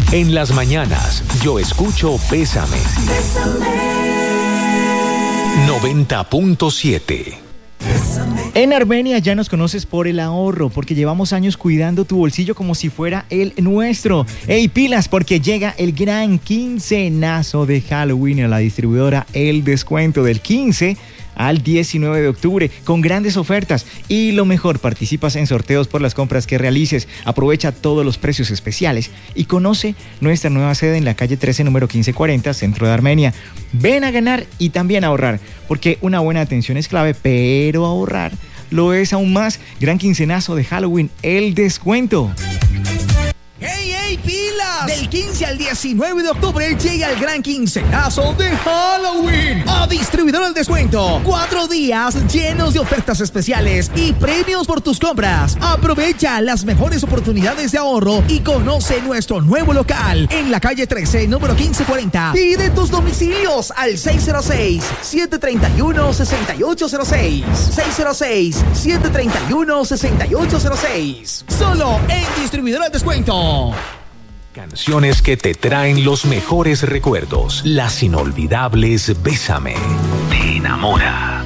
En las mañanas, yo escucho Bésame. 90.7. En Armenia ya nos conoces por el ahorro, porque llevamos años cuidando tu bolsillo como si fuera el nuestro. ¡Ey, pilas! Porque llega el gran quincenazo de Halloween a la distribuidora El Descuento del 15 al 19 de octubre, con grandes ofertas. Y lo mejor, participas en sorteos por las compras que realices. Aprovecha todos los precios especiales y conoce nuestra nueva sede en la calle 13, número 1540, centro de Armenia. Ven a ganar y también a ahorrar, porque una buena atención es clave, pero ahorrar lo es aún más. Gran quincenazo de Halloween, El Descuento. ¡Hey, hey, pilas! Del 15 al 19 de octubre llega el gran quincenazo de Halloween a Distribuidor El Descuento. 4 días llenos de ofertas especiales y premios por tus compras. Aprovecha las mejores oportunidades de ahorro y conoce nuestro nuevo local en la calle 13, número 1540. Pide tus domicilios al 606-731-6806. 606-731-6806. Solo en Distribuidor El Descuento. Canciones que te traen los mejores recuerdos. Las inolvidables Bésame. Te enamora.